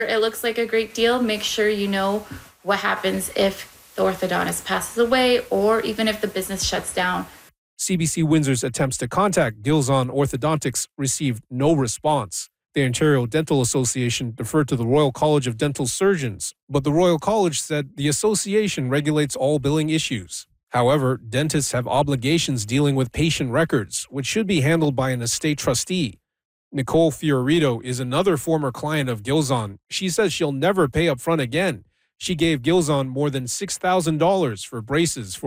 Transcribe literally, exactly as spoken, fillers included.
It looks like a great deal. Make sure you know what happens if the orthodontist passes away or even if the business shuts down. C B C Windsor's attempts to contact Gilzon Orthodontics received no response. The Ontario Dental Association deferred to the Royal College of Dental Surgeons, but the Royal College said the association regulates all billing issues. However, dentists have obligations dealing with patient records, which should be handled by an estate trustee. Nicole Fiorito is another former client of Gilzon. She says she'll never pay up front again. She gave Gilzon more than six thousand dollars for braces for